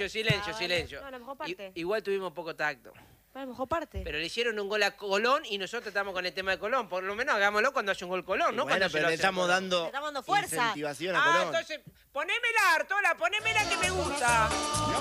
Silencio, silencio, silencio. No, la mejor parte. Igual tuvimos poco tacto. La mejor parte. Pero le hicieron un gol a Colón y nosotros estamos con el tema de Colón. Por lo menos hagámoslo cuando haya un gol Colón, ¿no? Bueno, Cuando pero le estamos dando fuerza. incentivación a Colón. entonces, ponémela, Artola, ponémela que me gusta.